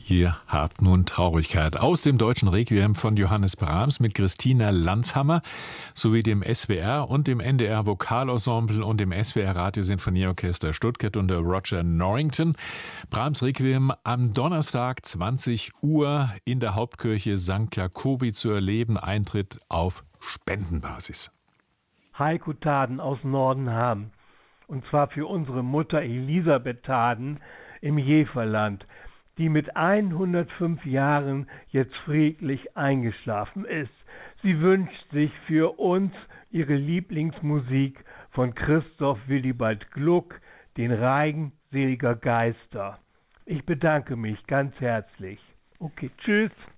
ihr habt nun Traurigkeit. Aus dem deutschen Requiem von Johannes Brahms mit Christina Landshammer sowie dem SWR und dem NDR Vokalensemble und dem SWR Radiosinfonieorchester Stuttgart unter Roger Norrington. Brahms Requiem am Donnerstag 20 Uhr in der Hauptkirche St. Jakobi zu erleben. Eintritt auf Spendenbasis. Heiko Taden aus Nordenham. Und zwar für unsere Mutter Elisabeth Taden im Jeverland, die mit 105 Jahren jetzt friedlich eingeschlafen ist. Sie wünscht sich für uns ihre Lieblingsmusik von Christoph Willibald Gluck, den Reigen seliger Geister. Ich bedanke mich ganz herzlich. Okay, tschüss.